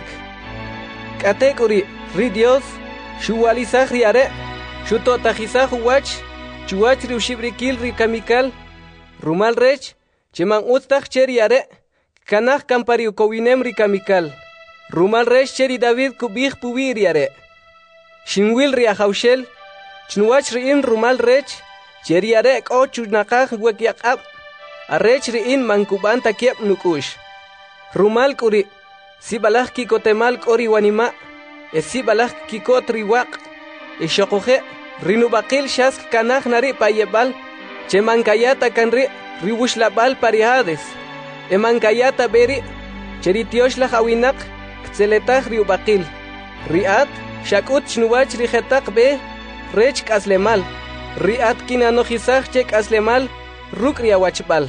katekuri ri Dios shuwalizaj riare shutotajizaj wach chuwach ri ushibrikil ri kamikal rumal rech cheman utztaj cheriare kanaj kampari ukowinem ri kamikal rumal rech cheri David kubij puwi riare shinwil ri ajaushel chnuwach ri in rumal rech cheriare k'o chunaqaj wekyaqab arech ri in mankuban takiep nukush rumal kuri sibalaj kikotemal k'ori wanima e sibalaj kikot riwaq e shoqoje rinubaqil shask kanaj nari payebal che mankayata kanri riwushlabal parihades e mankayata beri cheritioshla hawinak kteletaj riubaqil riat shakut chnuwach rijetaq be rech kaslemal riat kinanojizaj che kaslemal ruk riawachbal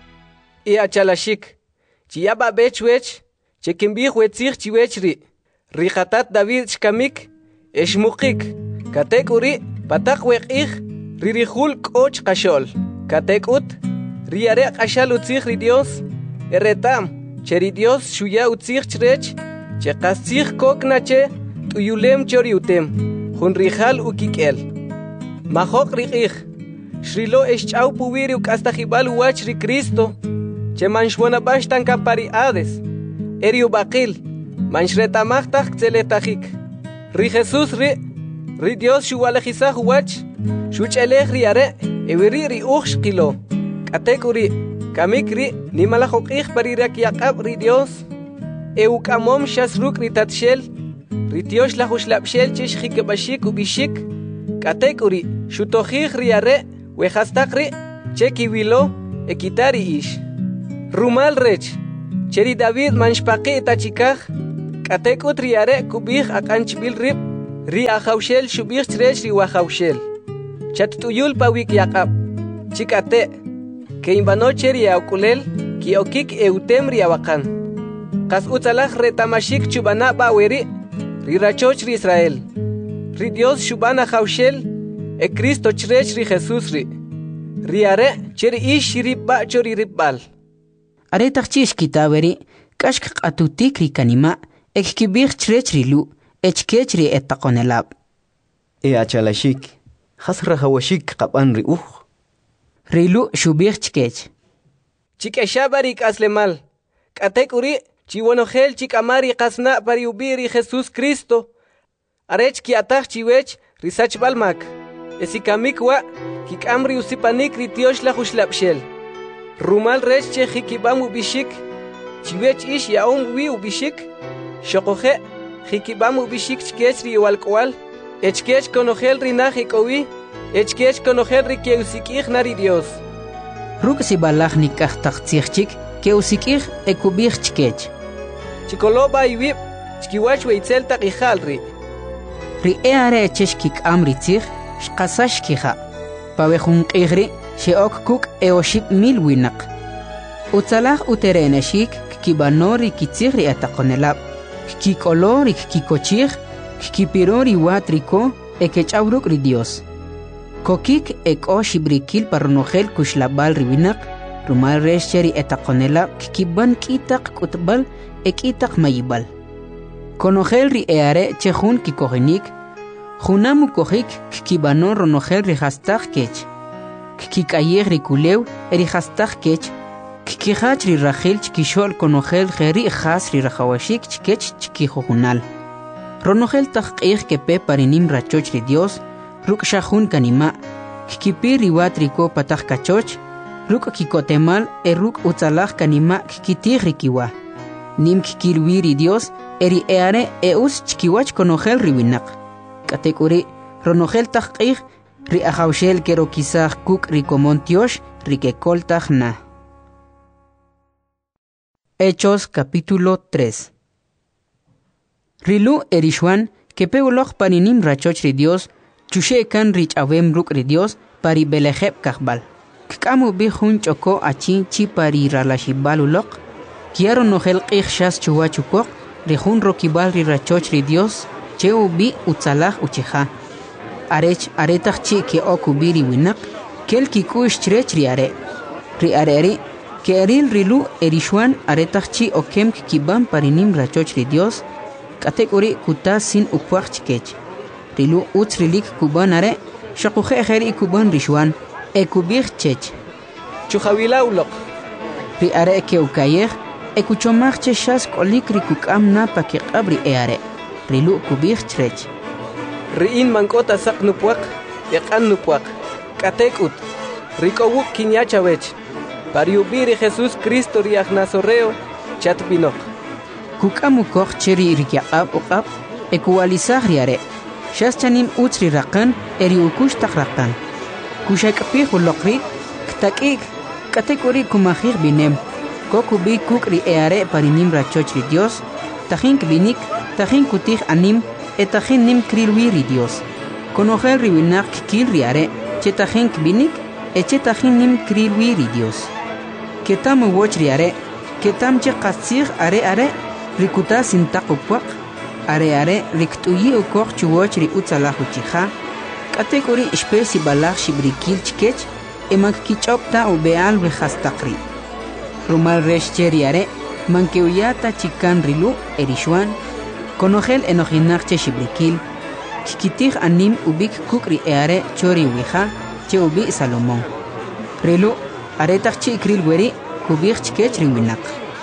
e achalashik chiyaba bechwech che kimbij wetzij chiwechri rijatat David shkamik eshmuqik katekuri patak weqij ririjul k'och qashol katekut riare qashal utzij ri Dios eretam cheri Dios shuya utzij chrech che qasij koknache tuyulem chori utem jun rijal ukikel majok riqij shrilo eschau puwiri ukastajibal wach ri Cristo che manshwana bashtan kampari ades eriu baqil manshretamajtaj kteletajik ri Jesus ri ri Dios shuwalejizaj wach shuch'elej riare ewiri ri uj shqilo katekuri kamik ri nimalajok'ij parirak yaqab ri Dios euk'amom shasruk ri tatshel ri Dios lajuxlab'xel che xjikeb'axik ub'ixik katekuri xutojij riare wejastaq ri che kiwilo ekitari ish. Rumal rech, cheri David manshpaqi tachikaj, katekut riare kubij akanchbil rib, ri ahaushel shubij trech ri wahaushel. Chatutuyul pawik yakab, chikate, que imbano cheri aukulel, ki okik eutem ri awakan. Kas utalaj retamashik chubana baweri, ri rachoch ri Israel. Ri Dios shubana haushel, e Cristo chrech ri Jesus ri. Riare cheri ish ribba chori ribbal. Are tachchish kitaweri, kashk atutik ri kanima, ek kibir chrech ri lu, echkech ri etakonelab. E achalashik, hasra hawashik kapan ri uh. Ri lu shubir chkech. Chikeshabarik aslemal, katekuri, chiwonogel chikamari kasna pari ubiri Jesus Cristo. Arech ki ataj chiwech risach balmak. Esikamikwa kikamri usipanik ritiosh la hushlapshel. Rumal rech che hikibamu bishik. Chiwech ish yaon wi ubishik. Shokoje hikibamu bishik chkech ri walkwal. Echkech konogel rinahikowi. Echkech konogel rikeusikich nari Dios. Ruk si balach nikah taktsichik keusikich ekubich chkech. Chikoloba iwib chkiwach weitzel takijalri. Ri eare cheshkik amritzich shqasashkiha. Pawejun qigri sheok kuk eoship mil winak. Utzalach utereneshik kibanori kitzigri atakonelab. Kikolori kikochig kipirori watriko ekechawruk ri Dios. Kokik eko shibrikil paronogel kushlabal riwinak. Rumal resheri etakonelab kiban kitak kutbal ekitak mayibal. Konogel ri eare chehun kikogenik, junamu kohik kibano ronogel ri hastag kech, kikayer ri kulew eri hastag kech, kikihach ri rachel chkishol konogel geri has ri rajawashik chkech chkihojunal. Ronogel taqih kepe parinim rachoch ri Dios, ruk shahun kanima, kikipir ri watriko patag kachoch, ruk kikotemal e ruk utzalach kanima kikitir ri kiwa. Nim kikilwiri Dios, eri eare eus chkiwach konogel riwinak. Katekuri, ronogel taqih, ri ahaushel kero kisah kuk ri komontiosh, ri kekoltah na. Hechos capítulo tres. Rilu erishwan, kepeuloj parinim rachoch ri Dios, chushekan rich avem ruk ri Dios, pari belejeb kahbal. Kkamu bihun choko achin chi pari ralashibalulok, Kiaro nogel qih shas chuachukok, rihun rokibal ri rachoch ri Dios, cheu bi utzalaj uchiha. Arech aretach chi ke okubiri winak, kel kikush chrech ri are. Ri areri, ke eril rilu erishwan aretach chi okem kibam parinim rachoch ri Dios, katekuri kuta sin ukwach chikech. Rilu utz rilik kuban are, shakuje ejeri kuban rishwan, ekubir chech. Chuhawila ulok. Ri are ke ukayej, Ekuchomach cheshas kolik rikukam na pake qabri eare. Rilu kubich trech. Riin mankota sak nupuak, yakan nupuak. Katekut. Rikowuk kinyachawech. Pariubiri Jesus Cristo riach nazoreo, chatbinok. Kukamukok cheri rikyaqab uqab, ekuwalisah riare. Shas chanim utri rakan, eri ukush takrakan. Kushakapih ulokri, ktakik, katekuri kumahir binem. Koku bi kukri eare parinim rachoch ri Dios, tajin kbinik, tajin kutih anim, etajin nim krilwi ri Dios. Konogel riwinak kil riare, chetajin kbinik, echetajin nim krilwi ri Dios. Ketam woch riare, ketam che qatsir are are, rikuta sintakupuak, are are riktuyi ukok chuwoch ri utzalahu chiha, katekuri espesi balach shibrikil chkech, emak kichopta u beal rihastakri. Rumal resh cheriare, mankeuyata chikan rilu erishwan, konogel enojinak che shibrikil, kikitig anim ubik kukri eare chori wija, che ubi Salomón. Rilu, aretach chi ikril weri, kubig chkech riwinak.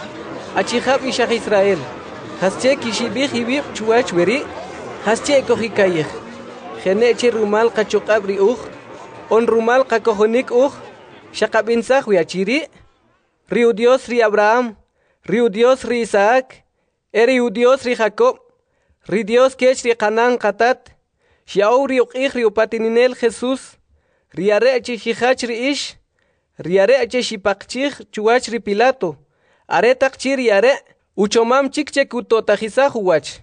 Achihab ishach Israel, hasche kishibig ibib chuach weri, hasche kohikayech. Geneche rumal kachukabri uch, on rumal kakohonik uch, shakabinsach wiachiri, Riu Dios ri Abraham, riu Dios ri Isaac, eriu Dios ri Jacob, ri Dios kech ri Canaan katat, xiao riu qih riu patininel Jesús, ri are chihihach ri ish, riare ache shipakchich chuach ri Pilato. Are takchi riare uchomam chikche kutotajisa huwach.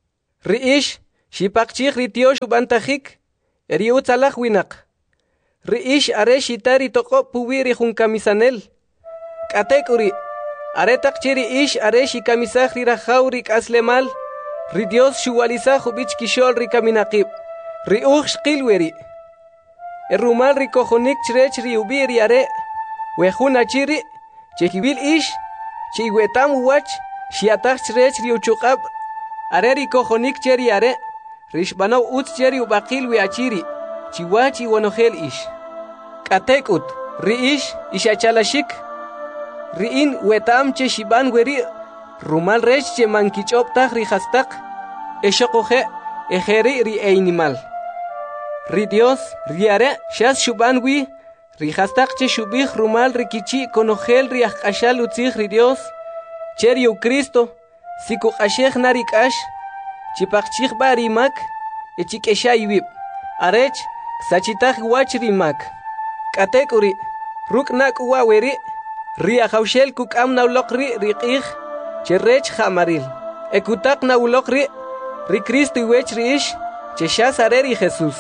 Riish shipakchich ri tio shubantajik eri utzalaj winak. Riish are shitari toko puwiri junkamisanel. Katekuri are takchi riish are shikamisaj ri rajauri kaslemal. Ri Dios shuwalizaj ubich kishol ri kaminaqib. Ri uj shqilweri. Erumal ri kojonik chrech ri ubiri are. Wejuna chiri chekibil ish chiwetam wach shiatach chrech ri uchuqab. Are ri kojonik cheri are. Rishbano utz cheri ubaqil we achiri. Chiwachi wanogel ish. Katekut ri ish ishachalashik. Ri in wetam che shiban weri. Rumal rech che mankichop tach ri hastak. Eshokoje ejeri ri einimal. Ri Dios riare shas shubanwi ri hastak che shubih rumal rikichi konogel ri akashal utzich ri Dios cheri u Cristo siku ashech narikash chipachich barimak echikesha iwib arech sachitach wach rimak katekuri ruknak waweri ri ahaushel kukam naulokri riqih cherech hamaril ekutak naulokri ri Cristo iwech riish cheshas areri Jesús.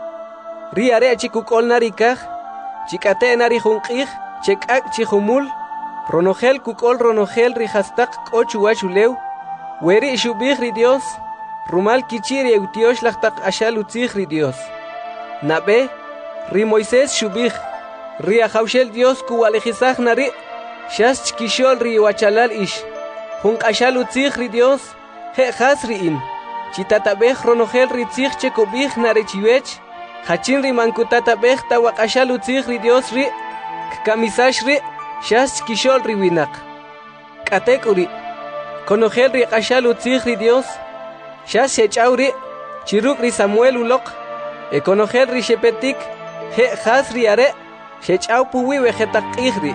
Ri are chikukol narikaj, chikate nari junqij, chekak chihumul, ronogel kukol ronogel ri hastak kochu wachulew, weri shubij ri Dios, rumal kichiri eutiosh lachtak ashal utzij ri Dios. Nabe, ri Moisés shubij, ri ahaushel Dios kuwalejizaj nari, shas chkishol ri wachalal ish, junq ashal utzij ri Dios, he has ri in, chitatabej ronogel ri tzij chekubij nare chiwech, Hachin ri mankutata bechta wakashal utzich ri Dios ri kamisash ri shas kishol ri winak. Katekuri konogel ri kashal utzich ri Dios shas shechaw ri chiruk ri Samuel ulok e konogel ri shepetik he has ri are shechaw puwi vegetakij ri.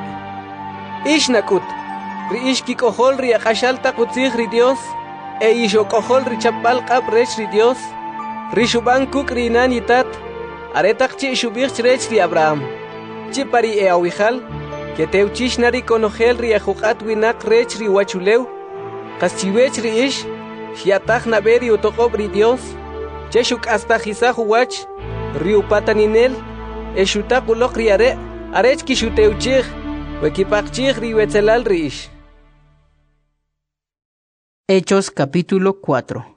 Ish nakut ri ish kikohol ri kashal tak utzich ri Dios e isho kohol ri chapal kap rech ri Dios ri shuban kuk ri nanitat aretak chi shubich chrech ri Abraham. Chi pari e awihal, que teuchish nari konogel ri ajukat winak rech ri wachulew, kaschiwech ri ish, shiatach naberi utokob ri Dios, cheshuk hasta jizah wach, ri upataninel, eshutak ulok ri are, arech kishuteuchich, wekipakchich ri wetzelal ri ish. Hechos capítulo cuatro.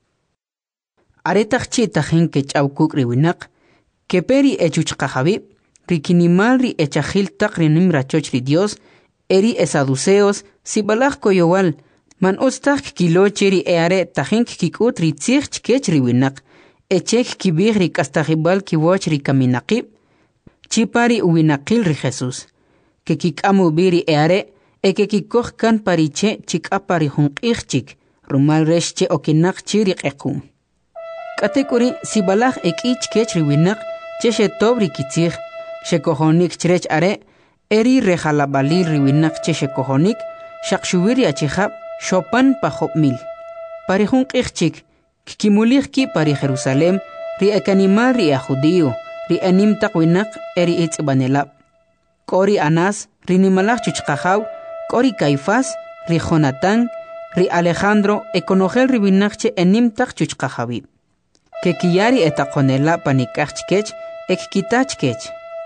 Aretach chi tajin que chawkuk ri winak, que peri echuchkajabi, rikinimal ri echajil tak rinim rachoch ri Dios, eri esaduceos, sibalach koyowal, man ostak kilo cheri eare tajink kikut ri tzich chkech ri winak, echek kibig ri kastajibal kiwoch ri kaminaqib, chipari uwinakil ri Jesús, que kikamu biri eare, e que kikoch kan pariche chikapari junqijchik, rumal reshche okinak chiri ekum. Katekuri sibalach ekich kech ri winak, cheshe tobri kitzich, shekohonik chrech are, eri rejalabalil ri winak cheshe kohonik, shakshubiri achihab, shopan pahop mil. Pari junqijchik, kikimulich ki pari Jerusalem, ri ekanimal ri a judío, ri anim tak winak eri itz banelab. Kori Anas, ri nimalach chuchkajaw, kori Caifás, ri Jonatán, ri Alejandro, ekonogel ri winakche enim tak chuchkajawib. Que kiyari etakonela panikachkech, ek kitachkech.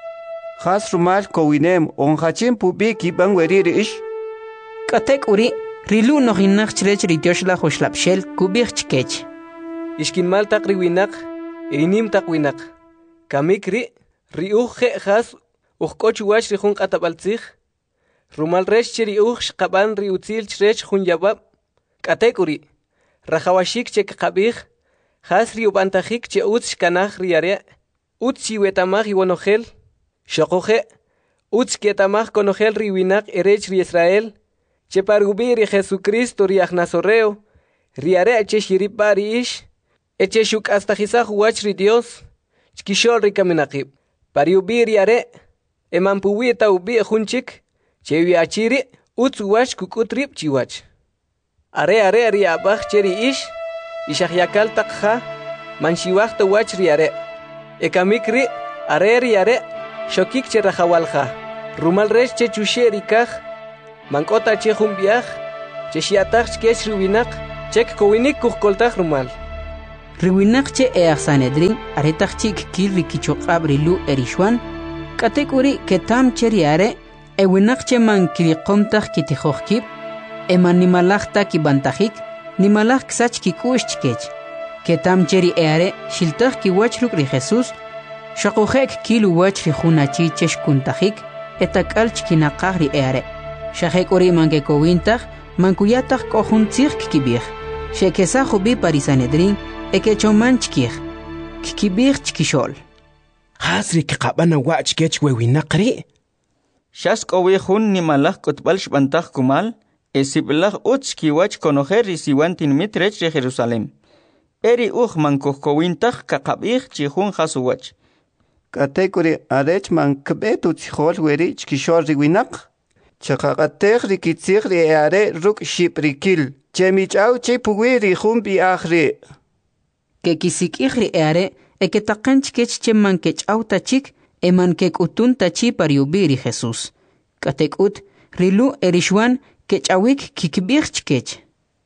Has rumal kowinem onhachin pubi kiban weriri ish. Katek uri, rilu no hinach chrech ritioshla hoslapshel kubichkech. Ishkin mal tak riwinak, irinim tak winak. Kamikri, riuche has, uhkoch wash rihun katabaltzich. Rumal resh chiri uch shkaban riutzil chrech hun yabab. Katek uri, rahawashik chek kabich. Has ri ubantajik che utz kanach riare, utz chiwetamach iwanogel, shokoje, utz kietamach konogel ri winak erech ri Israel, che parubi ri Jesucristo ri agnasoreo, riare che shiripa ri ish, eche shuk astajizah wach ri Dios, chkishol ri kaminakib, pariubi riare, emampuwi ta ubi junchik, che wiachiri, utz wach kukutrip chiwach. Are are ri abach cheri ish, Ishahyakal takha, manshiwach ta wach riare. Ekamikri, are riare, shokik cherahawalha. Rumal resh che chusheri kaj, mankota che jumbiaj, che shiataj chkech rubinak, chek kowinik kuhkoltaj rumal. Riwinak che each Sanedrin, aretaj chik kil rikichoqab rilu erishwan, katekuri ketam cheriare, ewinak che man kiliqomtaj kitijojkib, emanimalajta kibantajik, nimalaj ksach kikush chkech. Ketam cheri eare, shiltaj kiwach ruk ri Jesús, shaqojek kilu wach ri junachi chesh kuntajik, etakal chkinaqaj ri eare. Shajek ori mankekowintaj, mankuyataj kohuntzij kikibij. Shekesa jubi parisanedrin, ekechoman chkij. Kikibij chkishol. Hasri kikabana wach kech wewinaqri. Shask owi jun nimalaj kutbal shbantaj kumal, esiblaj uch kiwach konojer risiwantin mitrech de Jerusalem. Eri uj mankokowintaj kakabij chihun hasuwach. Katekuri arech man kbetu tchol weri chkishor riwinaq. Chaqaqatej rikitzij ri eare ruk shiprikil. Chemichau chipuwi ri jumbi ajri. Que kisikij ri eare, eketaqan chkech che mankechau tachik, eman kekutun tachi pariubi ri Jesús. Katekut, rilu erishwan kechawik kikibij chkech.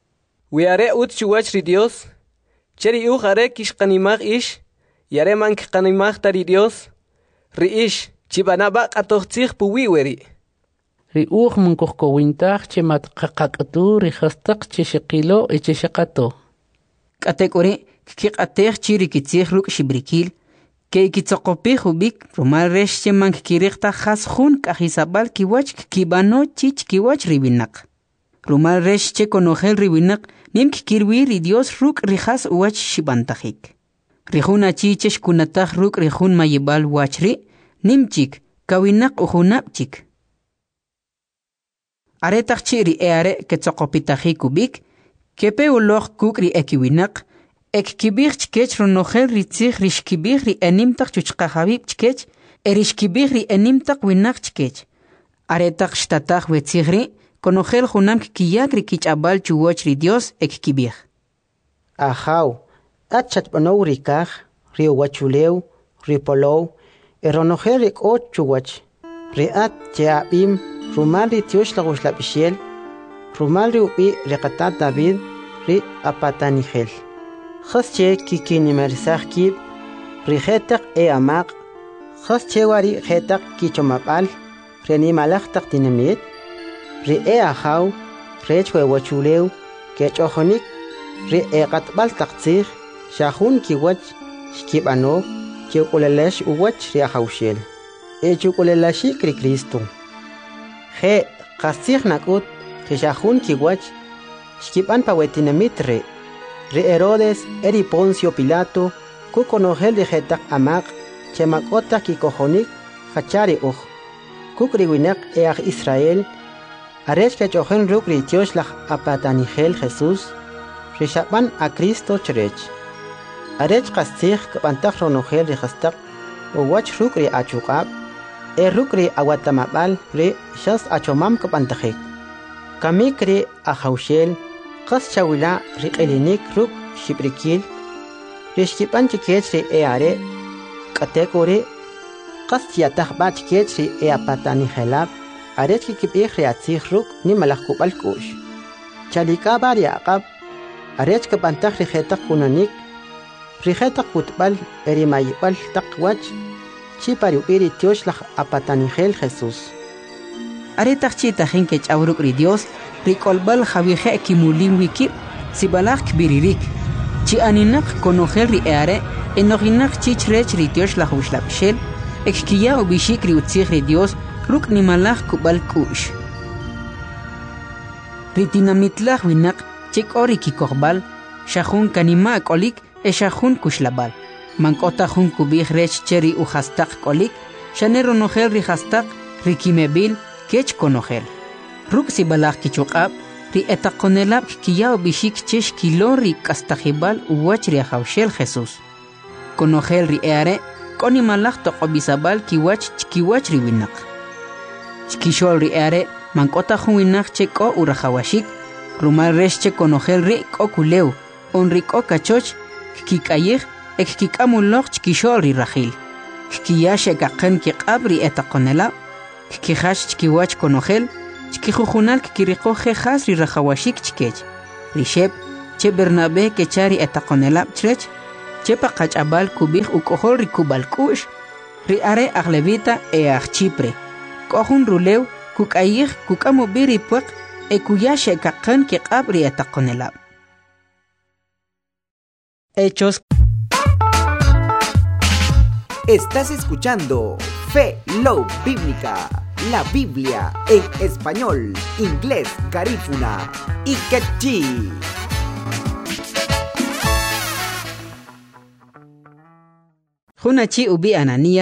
Wiare ut chuwach ri Dios, cheri uj are kishqanimaj ish, yare man kqanimaj tari Dios, ri ish, chibanaba qatojtzij puwi weri. Ri uj mankojkowintaj che matqaqaqtu ri jastaq che shaqilo e che shaqato. Katekuri, kiqatej chi rikitzij ruk shibrikil, que kitzoqopij ubik rumal resh che mank kirikta jas jun kajisabal kiwach kibano chich kiwach ribinak. Rumal resh che konojel ribinak nim kikirwi ri Dios ruk rijas uwach shibantajik. Rijuna chichesh kunataj ruk rijun mayibal wachri, nim chik, kawinak ujunab chik. Aretaj chi ri eare ketzoqopitajik ubik, kepe uloj kuk ri ekiwinak, ek kibir chkech ronojel ritzig rishkibir ri enimtak chuchqahabib chkech, erishkibir ri enimtak winak chkech. Aretak shtataj wetzigri, konojel junam kiyak ri kichabal chuwach ri Dios ek kibir. Ajaw, at chatpanow ri kaj, ri wachulew, ri polow, eronojel ri k'ot chuwach, ri at cheabim, rumal ri tiosh laguslapishel, rumal ri ubi ri qatat David, ri apatanijel. Khasche kikinimersaj kib, ri jetak e amaq, khasche wari jetak kichomapal, reni malajtak dinamit, ri e ajaw, rechwe wachulew, kechojonik, ri e qatbal taqtzij, shahun kiwach, shkibano, kiukulelesh uwach ri ajawshel. E chukulelashi kri Cristo. Je, qastzij nakut, kishahun kiwach, shkiban pawetinamit re. Ri Herodes eri Poncio Pilato, ku konojel de jetak amaq, chemakota kikojonik, hachari uj. Kuk riwinak eaj Israel, arech kechojen ruk ri tioslaj apatanijel Jesús, rishaban a Cristo cherech. Arech kastzij kapantaj ronojel ri jastak, uwach ruk ri achukab, e ruk ri awatamabal ri shas achomam kapantajik. Kamik ri ajawshel, qas chawila riqilinik ruk shibrikil, rishkipan chikech ri eare, katekuri, qas tiyataj ba chikech ri eapatanijelab, arech kikibij ri atzij ruk ni malajkubal kush. Chalikaba ri aqab, arech kapantaj ri jetak kunanik, ri jetak kutbal eri mayibal takwach, chipariubi ri tioslaj apatanijel Jesús. Aretaj chitajin kech awruk ri Dios, rikolbal javije kimulin wikib, sibalaj kbiririk. Chi aninak konojel ri eare, enojinak chichrech ri tiosh la huslapshel, ekkiya ubishik ri utzig ri Dios, ruk nimalaj kubal kush. Ritinamitlaj winak, chik ori kikorbal, shahun kanima kolik, e shahun kushlabal. Mankota jun kubij rech cheri u hastak kolik, shanero nojel ri hastak, rikimebil, kech konojel. Ruk si balak kichukab, ri etakonelab kiyaw bishik chesh kilo ri kastajibal uwach ri ajawshel Jesús. Konojel ri eare, koni malak toqobisabal kiwach chkiwach ri winak. Chkishol ri eare, mankota jun winak che ko urajawashik, rumal resh che konojel ri ko kulew, on ri ko kachoch, kikayij, ek kikamulok chkishol ri rajil. Kiyashe gaqen kiqab ri etakonelab, kikihash chkiwach konogel, chkijujunal kikiriqo jejas ri rajawashik chkech. Rishep, che Bernabé kechari etakonelab chrech, che paqach'abal kubij ukohol ri kubalkush, ri are aglevita e agchipre. Kohun rulew kukayij kukamobiri puek e kuyashe kakan kiqab ri etakonelab. Hechos. Estás escuchando Fe Love Bíblica, la Biblia en español, inglés, garífuna y quechí. Hunachi ubi Ananías